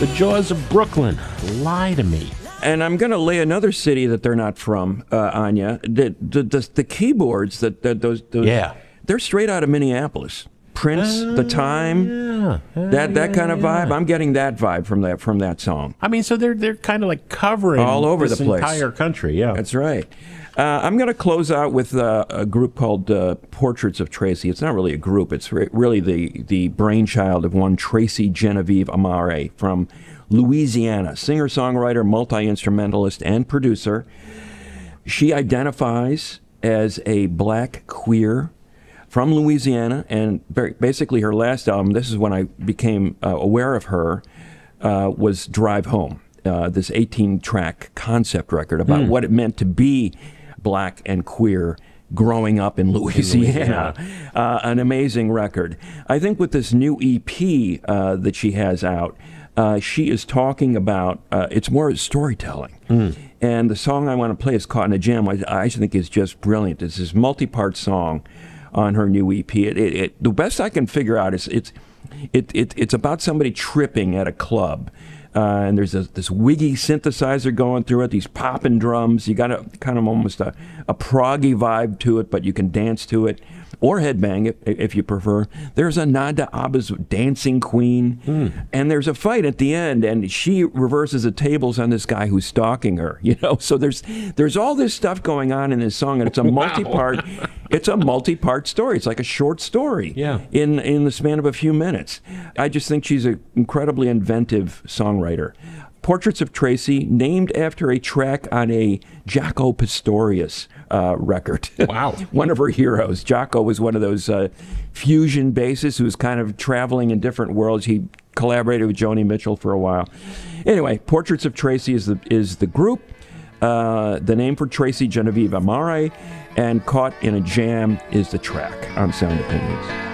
The Jaws of Brooklyn. Lie to me. And I'm going to lay another city that they're not from, Anya. The keyboards, those Yeah. they're straight out of Minneapolis. Prince, The Time, that kind of vibe. I'm getting that vibe from that song. I mean, so they're kind of like covering All over this the place. entire country. Yeah. That's right. I'm going to close out with a group called Portraits of Tracy. It's not really a group. It's really the brainchild of one Tracy Genevieve Amare from Louisiana, singer-songwriter, multi-instrumentalist, and producer. She identifies as a black queer from Louisiana, and basically her last album, this is when I became aware of her, was Drive Home, this 18-track concept record about what it meant to be black and queer growing up in Louisiana. An amazing record. I think with this new EP that she has out, she is talking about, it's more storytelling. And the song I want to play is Caught in a Jam. I think is just brilliant. It's this multi-part song on her new EP. The best I can figure out is it's about somebody tripping at a club. And there's this wiggy synthesizer going through it, these popping drums. You got a kind of almost a proggy vibe to it, but you can dance to it or headbang if you prefer. There's a nod to ABBA's Dancing Queen, and there's a fight at the end, and she reverses the tables on this guy who's stalking her. So there's all this stuff going on in this song, and it's a multi-part. It's a multi-part story. It's like a short story in the span of a few minutes. I just think she's an incredibly inventive songwriter. Portraits of Tracy, named after a track on a Jaco Pastorius record. Wow. One of her heroes. Jaco was one of those fusion bassists who was kind of traveling in different worlds. He collaborated with Joni Mitchell for a while. Anyway, Portraits of Tracy is the group. The name for Tracy Genevieve Amare, and Caught in a Jam is the track on Sound Opinions.